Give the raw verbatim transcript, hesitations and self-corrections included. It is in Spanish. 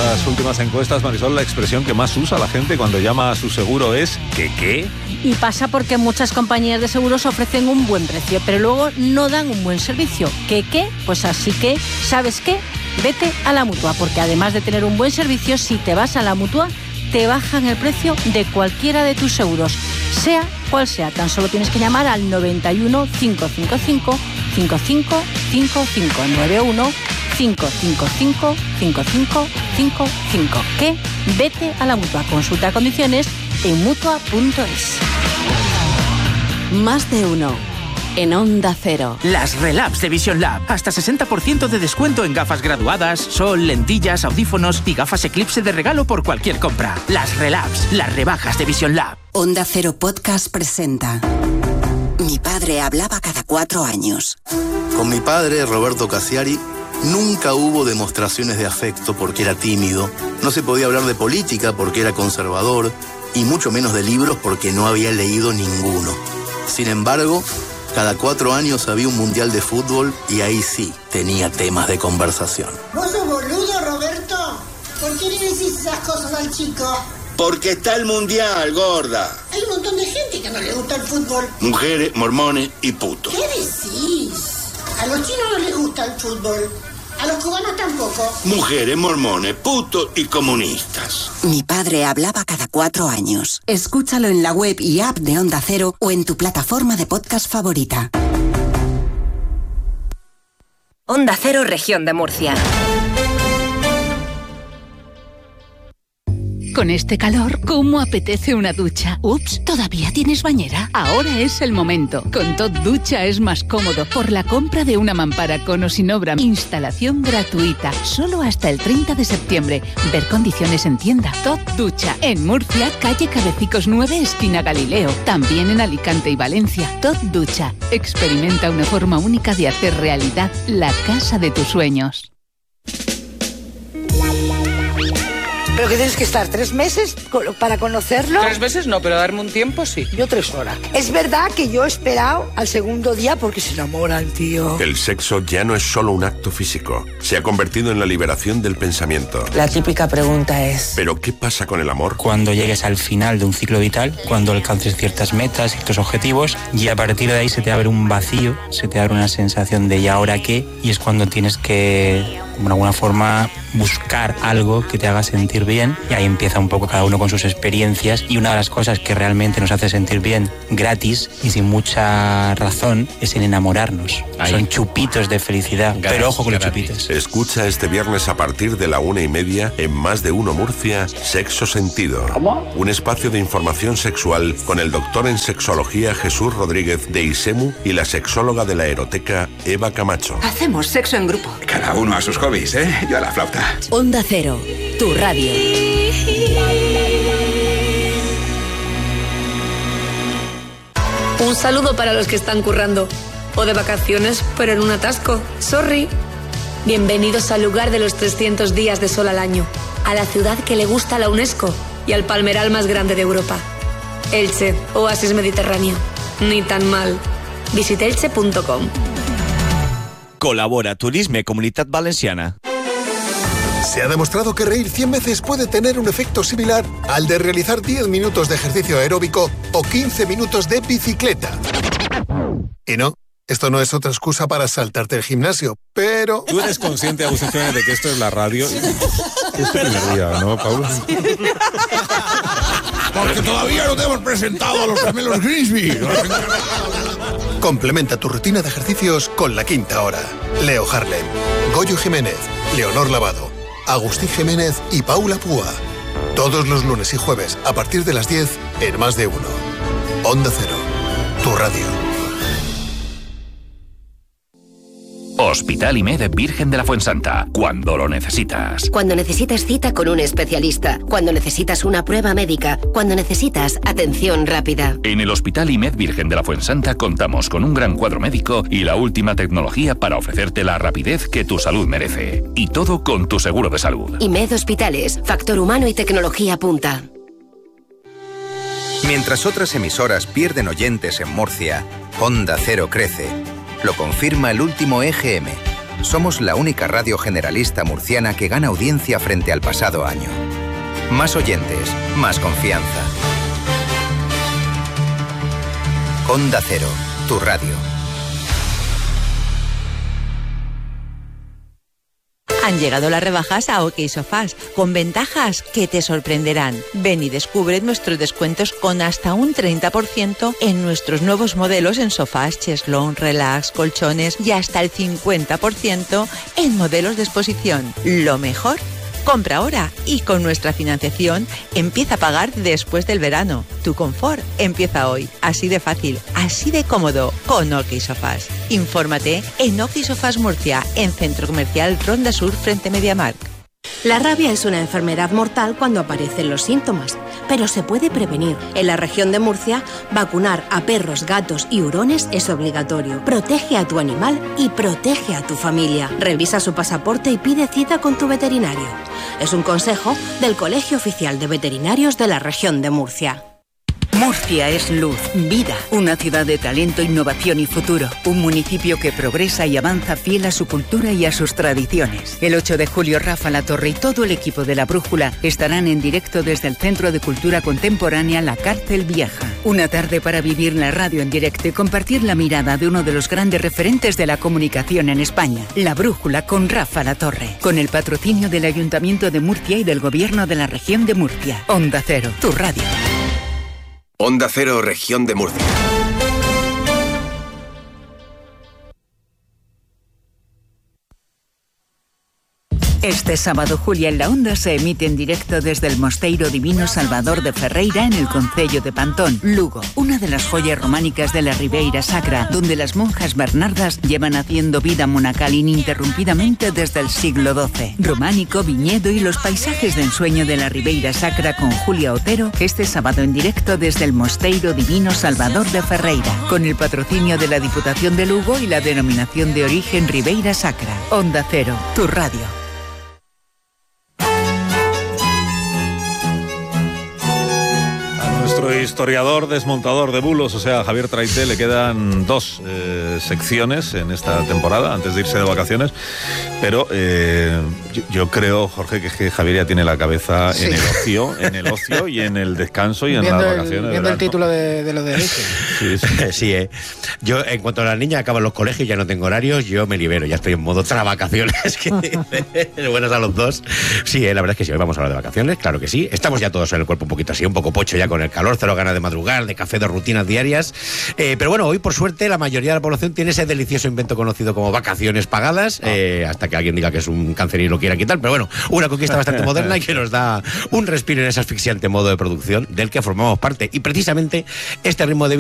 las últimas encuestas, Marisol, la expresión que más usa la gente cuando llama a su seguro es ¿qué qué? Y pasa porque muchas compañías de seguros ofrecen un buen precio, pero luego no dan un buen servicio. ¿Qué qué? Pues así que, ¿sabes qué? Vete a la Mutua, porque además de tener un buen servicio, si te vas a la Mutua, te bajan el precio de cualquiera de tus seguros, sea cual sea. Tan solo tienes que llamar al noventa y uno, cinco cinco cinco, cinco cinco cinco cinco, nueve uno cinco cinco cinco, cinco cinco cinco cinco. ¿Qué? Vete a la Mutua. Consulta condiciones en mutua punto es. Más de uno. En Onda Cero. Las Relabs de Vision Lab. Hasta sesenta por ciento de descuento en gafas graduadas, sol, lentillas, audífonos y gafas Eclipse de regalo por cualquier compra. Las Relabs, las rebajas de Vision Lab. Onda Cero Podcast presenta Mi padre hablaba cada cuatro años. Con mi padre, Roberto Cassiari, nunca hubo demostraciones de afecto porque era tímido. No se podía hablar de política porque era conservador y mucho menos de libros porque no había leído ninguno. Sin embargo, cada cuatro años había un mundial de fútbol y ahí sí tenía temas de conversación. ¿Vos sos boludo, Roberto? ¿Por qué le decís esas cosas al chico? Porque está el mundial, gorda. Hay un montón de gente que no le gusta el fútbol. Mujeres, mormones y putos. ¿Qué decís? A los chinos no les gusta el fútbol. A los cubanos tampoco. Mujeres, mormones, putos y comunistas. Mi padre hablaba cada cuatro años. Escúchalo en la web y app de Onda Cero o en tu plataforma de podcast favorita. Onda Cero, Región de Murcia. Con este calor, ¿cómo apetece una ducha? Ups, ¿todavía tienes bañera? Ahora es el momento. Con Tot Ducha es más cómodo por la compra de una mampara con o sin obra. Instalación gratuita, solo hasta el treinta de septiembre. Ver condiciones en tienda. Tot Ducha, en Murcia, calle Cabecicos nueve, esquina Galileo. También en Alicante y Valencia. Tot Ducha, experimenta una forma única de hacer realidad la casa de tus sueños. ¿Pero que tienes que estar tres meses para conocerlo? Tres meses no, pero darme un tiempo sí. Yo tres horas. Es verdad que yo he esperado al segundo día porque se enamora el tío. El sexo ya no es solo un acto físico. Se ha convertido en la liberación del pensamiento. La típica pregunta es... ¿Pero qué pasa con el amor? Cuando llegues al final de un ciclo vital, cuando alcances ciertas metas, ciertos objetivos, y a partir de ahí se te abre un vacío, se te abre una sensación de ¿y ahora qué? Y es cuando tienes que, de alguna forma, buscar algo que te haga sentir bien, y ahí empieza un poco cada uno con sus experiencias. Y una de las cosas que realmente nos hace sentir bien gratis y sin mucha razón es en enamorarnos. Ahí. Son chupitos de felicidad, gratis, pero ojo con los chupitos. Escucha este viernes a partir de la una y media en Más de Uno Murcia, Sexo Sentido. ¿Cómo? Un espacio de información sexual con el doctor en sexología Jesús Rodríguez de ISEMU y la sexóloga de la Eroteca Eva Camacho. Hacemos sexo en grupo. Cada uno a sus hobbies, ¿eh? Yo a la flauta. Onda Cero, tu radio. Un saludo para los que están currando o de vacaciones, pero en un atasco. Sorry. Bienvenidos al lugar de los trescientos días de sol al año, a la ciudad que le gusta a la UNESCO y al palmeral más grande de Europa. Elche, oasis mediterráneo. Ni tan mal. Visita elche punto com. Colabora Turisme Comunitat Valenciana. Se ha demostrado que reír cien veces puede tener un efecto similar al de realizar diez minutos de ejercicio aeróbico o quince minutos de bicicleta. Y no, esto no es otra excusa para saltarte el gimnasio, pero... ¿Tú eres consciente, Agustín Jiménez, de que esto es la radio? Es tu primer día, ¿no, Paula? Porque todavía no te hemos presentado a los gemelos Grisby. Complementa tu rutina de ejercicios con La Quinta Hora. Leo Harlem, Goyo Jiménez, Leonor Lavado, Agustín Jiménez y Paula Púa. Todos los lunes y jueves a partir de las diez en Más de Uno. Onda Cero, tu radio. Hospital IMED Virgen de la Fuensanta, cuando lo necesitas. Cuando necesitas cita con un especialista, cuando necesitas una prueba médica, cuando necesitas atención rápida. En el Hospital IMED Virgen de la Fuensanta contamos con un gran cuadro médico y la última tecnología para ofrecerte la rapidez que tu salud merece. Y todo con tu seguro de salud. IMED Hospitales, factor humano y tecnología punta. Mientras otras emisoras pierden oyentes en Murcia, Onda Cero crece. Lo confirma el último E G M. somos la única radio generalista murciana que gana audiencia frente al pasado año. Más oyentes, más confianza. Onda Cero, tu radio. Han llegado las rebajas a OK Sofás, con ventajas que te sorprenderán. Ven y descubre nuestros descuentos con hasta un treinta por ciento en nuestros nuevos modelos en sofás, cheslón, relax, colchones y hasta el cincuenta por ciento en modelos de exposición. Lo mejor, compra ahora y con nuestra financiación empieza a pagar después del verano. Tu confort empieza hoy. Así de fácil, así de cómodo, con OK Sofás. Infórmate en OK Sofás Murcia, en Centro Comercial Ronda Sur frente Mediamarkt. La rabia es una enfermedad mortal cuando aparecen los síntomas, pero se puede prevenir. En la región de Murcia, vacunar a perros, gatos y hurones es obligatorio. Protege a tu animal y protege a tu familia. Revisa su pasaporte y pide cita con tu veterinario. Es un consejo del Colegio Oficial de Veterinarios de la región de Murcia. Murcia es luz, vida, una ciudad de talento, innovación y futuro. Un municipio que progresa y avanza fiel a su cultura y a sus tradiciones. El ocho de julio, Rafa Latorre y todo el equipo de La Brújula estarán en directo desde el Centro de Cultura Contemporánea La Cárcel Vieja. Una tarde para vivir la radio en directo y compartir la mirada de uno de los grandes referentes de la comunicación en España. La Brújula con Rafa Latorre. Con el patrocinio del Ayuntamiento de Murcia y del Gobierno de la Región de Murcia. Onda Cero, tu radio. Onda Cero, Región de Murcia. Este sábado, Julia en la Onda se emite en directo desde el Mosteiro Divino Salvador de Ferreira en el concello de Pantón, Lugo, una de las joyas románicas de la Ribeira Sacra, donde las monjas bernardas llevan haciendo vida monacal ininterrumpidamente desde el siglo doce. Románico, viñedo y los paisajes de ensueño de la Ribeira Sacra con Julia Otero, este sábado en directo desde el Mosteiro Divino Salvador de Ferreira, con el patrocinio de la Diputación de Lugo y la denominación de origen Ribeira Sacra. Onda Cero, tu radio. Nuestro historiador desmontador de bulos, o sea, Javier Traité, le quedan dos eh, secciones en esta temporada antes de irse de vacaciones, pero eh, yo, yo creo, Jorge, que es que Javier ya tiene la cabeza sí. en el ocio, en el ocio y en el descanso y en viendo las vacaciones. El, viendo el título de, de lo de eso. Sí, sí. sí eh. Yo, en cuanto a las niñas acaban los colegios, ya no tengo horarios, yo me libero, ya estoy en modo travacaciones. Buenas a los dos. Sí, eh, la verdad es que sí, hoy vamos a hablar de vacaciones, claro que sí. Estamos ya todos en el cuerpo un poquito así, un poco pocho ya con el calor, cero ganas de madrugar, de café, de rutinas diarias. Eh, pero bueno, hoy por suerte la mayoría de la población tiene ese delicioso invento conocido como vacaciones pagadas, eh, hasta que alguien diga que es un cáncer y lo quiera quitar. Pero bueno, una conquista bastante moderna y que nos da un respiro en ese asfixiante modo de producción del que formamos parte. Y precisamente este ritmo de vida